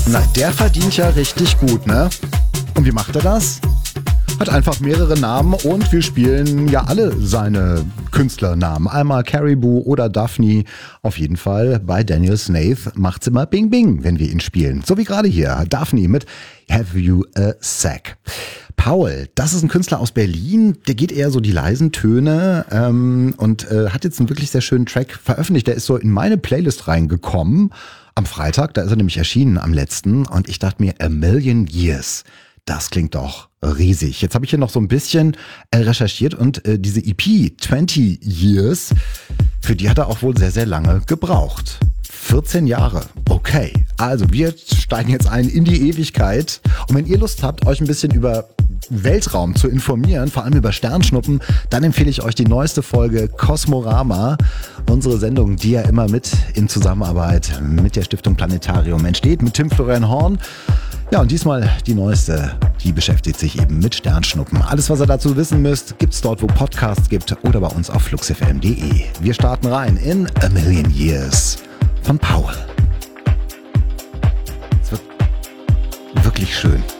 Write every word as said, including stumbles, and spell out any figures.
Na, der verdient ja richtig gut, ne? Und wie macht er das? Hat einfach mehrere Namen und wir spielen ja alle seine Künstlernamen. Einmal Caribou oder Daphne. Auf jeden Fall bei Daniel Snaith macht's immer Bing Bing, wenn wir ihn spielen. So wie gerade hier. Daphne mit Have You a Sack. Paul, das ist ein Künstler aus Berlin, der geht eher so die leisen Töne ähm, und äh, hat jetzt einen wirklich sehr schönen Track veröffentlicht. Der ist so in meine Playlist reingekommen am Freitag, da ist er nämlich erschienen am letzten und ich dachte mir, A Million Years. Das klingt doch riesig. Jetzt habe ich hier noch so ein bisschen äh, recherchiert und äh, diese E P zwanzig Years, für die hat er auch wohl sehr, sehr lange gebraucht. vierzehn Jahre. Okay, also wir steigen jetzt ein in die Ewigkeit. Und wenn ihr Lust habt, euch ein bisschen über Weltraum zu informieren, vor allem über Sternschnuppen, dann empfehle ich euch die neueste Folge Kosmorama. Unsere Sendung, die ja immer mit in Zusammenarbeit mit der Stiftung Planetarium entsteht, mit Tim Florian Horn. Ja, und diesmal die neueste, die beschäftigt sich eben mit Sternschnuppen. Alles, was ihr dazu wissen müsst, gibt's dort, wo Podcasts gibt oder bei uns auf fluxfm punkt de. Wir starten rein in A Million Years von Paul. Es wird wirklich schön.